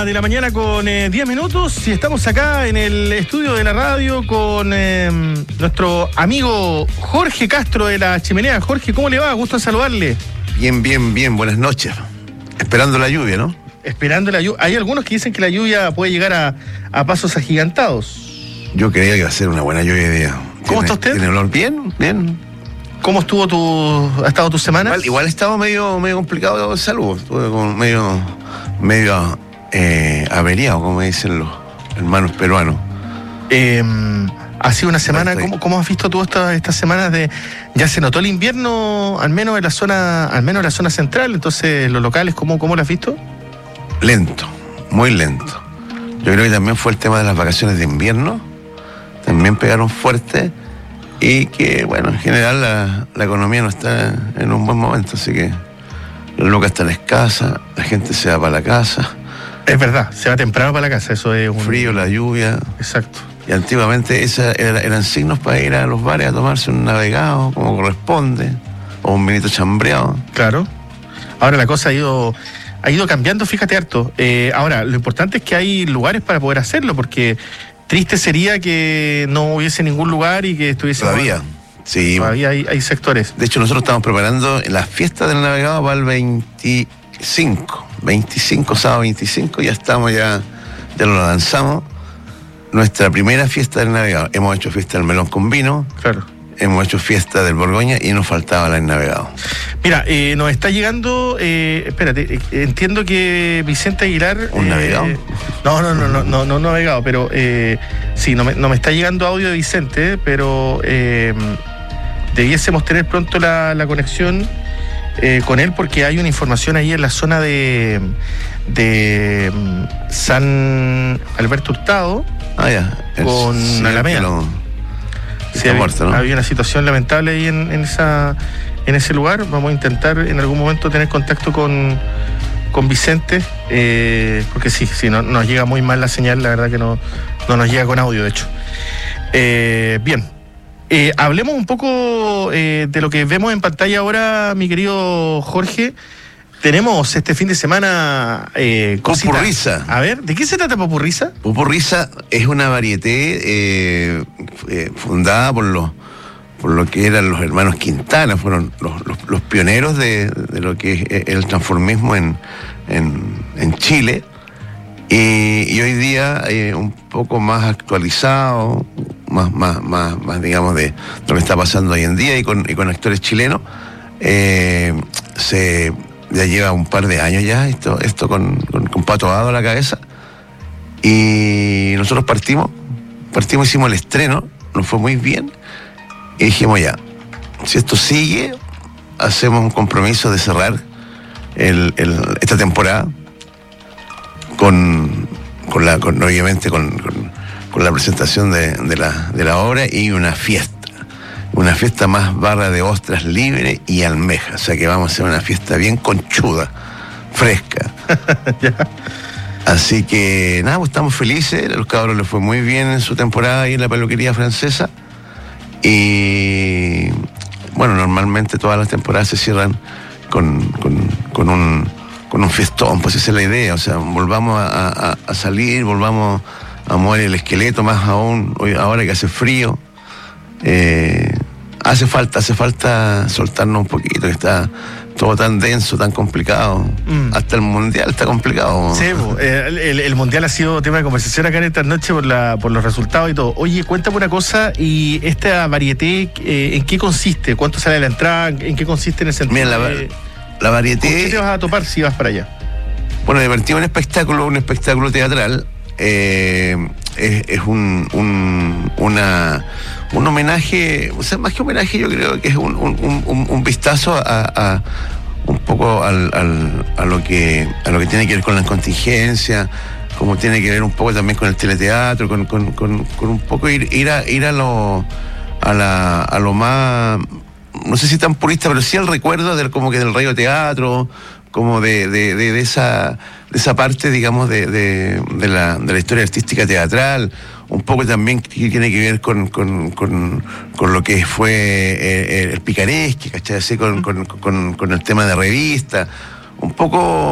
1:00 con 10 minutos y estamos acá en el estudio de la radio con nuestro amigo Jorge Castro de La Chimenea. Jorge, ¿cómo le va? Gusto en saludarle. Bien, buenas noches. Esperando la lluvia, ¿no? Esperando la lluvia. Hay algunos que dicen que la lluvia puede llegar a pasos agigantados. Yo creía que iba a ser una buena lluvia de día. ¿Cómo está usted? ¿Tiene olor? Bien. ¿Cómo ha estado tu semana? Igual he estado medio complicado de salud. Estuve como medio averiado, como dicen los hermanos peruanos. Ha sido una semana, ¿cómo has visto tú estas semanas de... Ya se notó el invierno, al menos en la zona central, entonces los locales, ¿cómo lo has visto? Lento, muy lento. Yo creo que también fue el tema de las vacaciones de invierno, también pegaron fuerte y que, bueno, en general la economía no está en un buen momento, así que la lucas está escasa, la gente se va para la casa. Es verdad, se va temprano para la casa, eso es un... Frío, la lluvia. Exacto. Y antiguamente eran signos para ir a los bares a tomarse un navegado, como corresponde, o un vinito chambreado. Claro. Ahora la cosa ha ido cambiando, fíjate harto. Ahora, lo importante es que hay lugares para poder hacerlo, porque triste sería que no hubiese ningún lugar y que estuviese... Todavía, sí. Todavía hay sectores. De hecho, nosotros estamos preparando la fiesta del navegado para el 25, sábado 25, ya lo lanzamos. Nuestra primera fiesta del navegado. Hemos hecho fiesta del melón con vino. Claro. Hemos hecho fiesta del Borgoña y nos faltaba la del navegado. Mira, nos está llegando, espérate, entiendo que Vicente Aguilar... ¿Un navegado? No navegado, pero sí, no me está llegando audio de Vicente, pero debiésemos tener pronto la conexión con él, porque hay una información ahí en la zona de San Alberto Hurtado. Con Alameda. Sí, había una situación lamentable ahí en ese lugar. Vamos a intentar en algún momento tener contacto con Vicente, porque sí, no nos llega muy mal la señal, la verdad que no nos llega con audio, de hecho. Bien, hablemos un poco de lo que vemos en pantalla ahora, mi querido Jorge. Tenemos este fin de semana Popurriza. A ver, ¿de qué se trata Popurriza? Popurriza es una varieté fundada por lo que eran los hermanos Quintana, fueron los pioneros de lo que es el transformismo en Chile. Y hoy día un poco más actualizado, más digamos de lo que está pasando hoy en día y con actores chilenos, ya lleva un par de años ya esto con Pato Abado a la cabeza, y nosotros partimos, hicimos el estreno, nos fue muy bien y dijimos ya, si esto sigue, hacemos un compromiso de cerrar esta temporada obviamente con la presentación de la obra y una fiesta más barra de ostras libre y almeja. O sea que vamos a hacer una fiesta bien conchuda, fresca. Así que nada, pues estamos felices. A los cabros les fue muy bien en su temporada ahí en la peluquería francesa. Y bueno, normalmente todas las temporadas se cierran con un fiestón, pues esa es la idea. O sea, volvamos a salir, volvamos a mover el esqueleto, más aún hoy, ahora que hace frío. Hace falta soltarnos un poquito, que está todo tan denso, tan complicado. Hasta el mundial está complicado. Sí, el mundial ha sido tema de conversación acá en esta noche por los resultados y todo. Oye, cuéntame una cosa, y esta varieté, ¿en qué consiste? ¿Cuánto sale la entrada? ¿En qué consiste en ese sentido? Mira, la varieté... ¿Con qué te vas a topar si vas para allá? Bueno, divertimos un espectáculo teatral. Es un homenaje, o sea, más que homenaje, yo creo que es un vistazo a un poco a lo que tiene que ver con la contingencia, como tiene que ver un poco también con el teleteatro, con un poco ir a lo más, no sé si tan purista, pero sí al recuerdo como que del radioteatro, como de esa parte, digamos, de la historia artística teatral, un poco también que tiene que ver con lo que fue el picaresque, ¿cachai? Así con el tema de revista, un poco